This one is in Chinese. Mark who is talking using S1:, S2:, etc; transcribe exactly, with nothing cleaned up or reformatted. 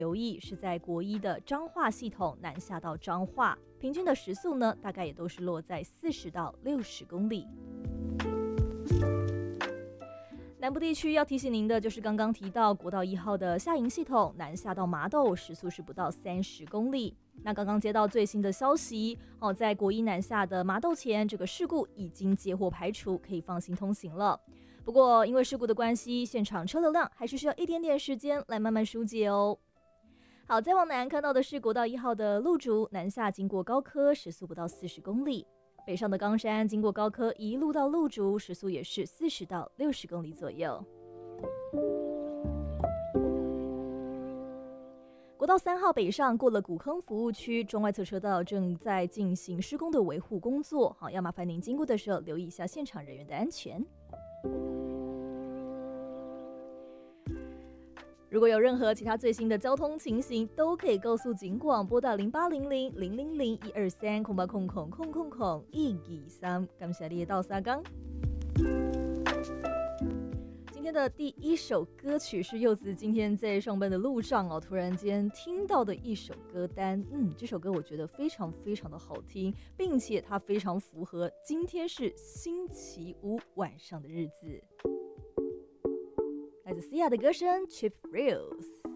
S1: 留意是在国一的彰化系统南下到彰化，平均的时速呢，大概也都是落在四十到六十公里。南部地区要提醒您的就是刚刚提到国道一号的下营系统南下到麻豆，时速是不到三十公里。那刚刚接到最新的消息哦，在国一南下的麻豆前，这个事故已经接获排除，可以放心通行了。不过因为事故的关系，现场车流量还是需要一点点时间来慢慢疏解哦。好，再往南看到的是国道一号的路竹南下经过高科，时速不到四十公里。北上的冈山经过高科一路到路竹，时速也是四十到六十公里左右。国道三号北上过了古坑服务区，中外侧车道正在进行施工的维护工作，好，要麻烦您经过的时候留意一下现场人员的安全。如果有任何其他最新的交通情形，都可以告诉警广拨打零八零零零零零一二三空八空空空空空一二三，感谢你到三港。今天的第一首歌曲是柚子今天在上班的路上哦，突然间听到的一首歌单，嗯，这首歌我觉得非常非常的好听，并且它非常符合今天是星期五晚上的日子。来自 Sia 的歌声 Cheap Thrills。